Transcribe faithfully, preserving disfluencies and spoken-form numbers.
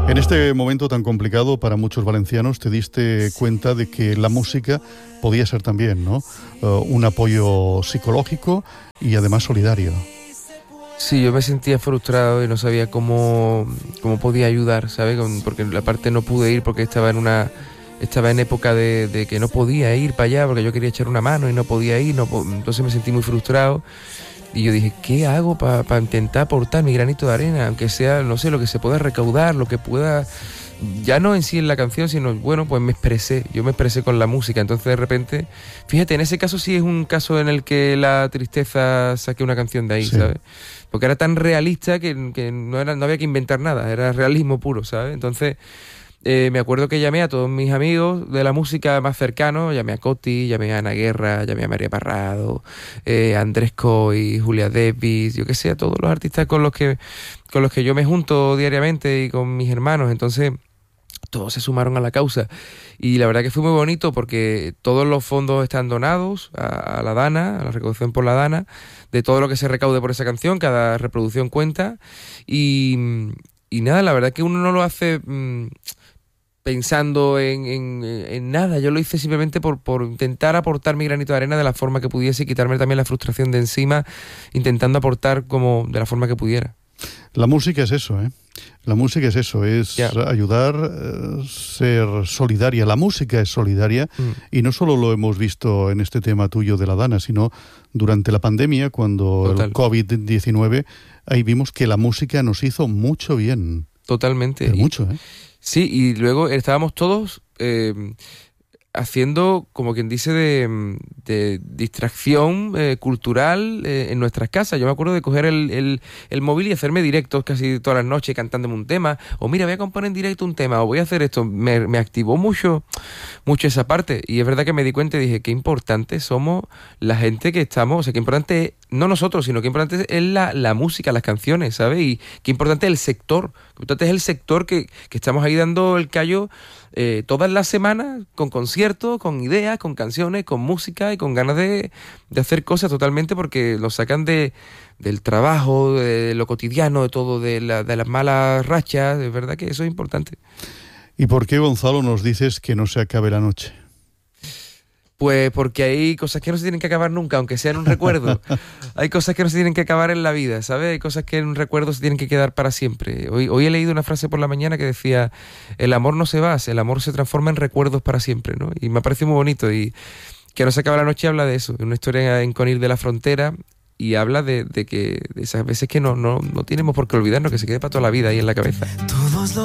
En este momento tan complicado para muchos valencianos te diste cuenta de que la música podía ser también, ¿no? Uh, un apoyo psicológico y además solidario. Sí, yo me sentía frustrado y no sabía cómo, cómo podía ayudar, ¿sabes? Porque la parte no pude ir porque estaba en una estaba en época de, de que no podía ir para allá porque yo quería echar una mano y no podía ir, no, entonces me sentí muy frustrado. Y yo dije, ¿qué hago para pa intentar aportar mi granito de arena? Aunque sea, no sé, lo que se pueda recaudar, lo que pueda... Ya no en sí en la canción, sino, bueno, pues me expresé. Yo me expresé con la música. Entonces, de repente... Fíjate, en ese caso sí es un caso en el que la tristeza saqué una canción de ahí, sí. ¿Sabes? Porque era tan realista que, que no, era, no había que inventar nada. Era realismo puro, ¿sabes? Entonces... Eh, me acuerdo que llamé a todos mis amigos de la música más cercanos, llamé a Coti, llamé a Ana Guerra, llamé a María Parrado, eh, a Andrés Coy, Julia Devis, yo qué sé, a todos los artistas con los que con los que yo me junto diariamente y con mis hermanos. Entonces todos se sumaron a la causa y la verdad que fue muy bonito porque todos los fondos están donados a, a la Dana, a la recaudación por la Dana, de todo lo que se recaude por esa canción, cada reproducción cuenta y, y nada, la verdad que uno no lo hace... Mmm, pensando en, en, en nada, yo lo hice simplemente por, por intentar aportar mi granito de arena de la forma que pudiese y quitarme también la frustración de encima, intentando aportar como de la forma que pudiera. La música es eso, ¿eh? La música es eso, es yeah. ayudar, eh, ser solidaria. La música es solidaria mm. y no solo lo hemos visto en este tema tuyo de la Dana, sino durante la pandemia, cuando Total. el covid diecinueve, ahí vimos que la música nos hizo mucho bien. Totalmente. Pero mucho, ¿eh? Sí, y luego estábamos todos eh, haciendo, como quien dice, de, de distracción eh, cultural eh, en nuestras casas. Yo me acuerdo de coger el, el, el móvil y hacerme directos casi todas las noches cantándome un tema. O mira, voy a componer en directo un tema, o voy a hacer esto. Me, me activó mucho, mucho esa parte. Y es verdad que me di cuenta y dije, qué importante somos la gente que estamos, o sea, qué importante es, no nosotros, sino qué importante es la, la música, las canciones, ¿sabes? Y qué importante es el sector. Qué importante es el sector que, que estamos ahí dando el callo eh, todas las semanas, con conciertos, con ideas, con canciones, con música y con ganas de, de hacer cosas totalmente porque lo sacan de, del trabajo, de lo cotidiano, de todo, de, la, de las malas rachas. Es verdad que eso es importante. ¿Y por qué, Gonzalo, nos dices que no se acabe la noche? Pues porque hay cosas que no se tienen que acabar nunca, aunque sean un recuerdo. Hay cosas que no se tienen que acabar en la vida, ¿sabes? Hay cosas que en un recuerdo se tienen que quedar para siempre. Hoy, hoy he leído una frase por la mañana que decía, el amor no se va, el amor se transforma en recuerdos para siempre, ¿no? Y me ha parecido muy bonito. Y que no se acaba la noche habla de eso, de una historia en Conil de la Frontera, y habla de, de que de esas veces que no, no, no tenemos por qué olvidarnos, que se quede para toda la vida ahí en la cabeza.